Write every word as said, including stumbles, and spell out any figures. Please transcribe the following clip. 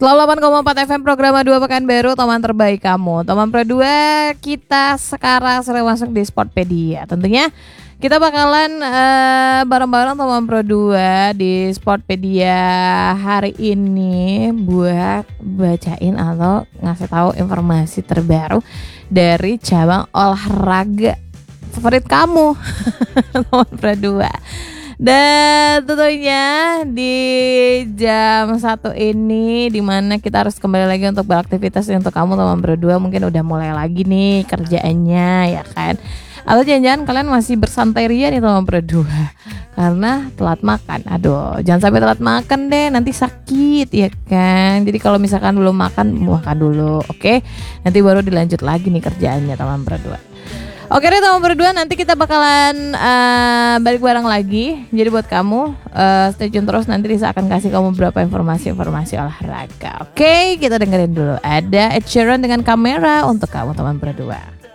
delapan koma empat F M program dua Pekanbaru, teman terbaik kamu. Teman Pro dua, kita sekarang sudah masuk di Sportpedia. Tentunya kita bakalan uh, bareng-bareng teman Pro dua di Sportpedia hari ini buat bacain atau ngasih tahu informasi terbaru dari cabang olahraga favorit kamu, teman Pro dua. Dan tentunya di jam satu ini dimana kita harus kembali lagi untuk beraktivitas untuk kamu teman Pro dua. Mungkin udah mulai lagi nih kerjaannya ya kan. Atau jangan-jangan kalian masih bersantai ria nih teman Pro dua karena telat makan. Aduh, jangan sampai telat makan deh, nanti sakit ya kan. Jadi kalau misalkan belum makan, makan dulu, oke? Nanti baru dilanjut lagi nih kerjaannya teman Pro dua. Oke deh teman berdua, nanti kita bakalan uh, balik bareng lagi. Jadi buat kamu uh, stay tune terus, nanti Lisa akan kasih kamu beberapa informasi-informasi olahraga. Oke, kita dengerin dulu. Ada Ed Sheeran dengan Kamera untuk kamu teman berdua.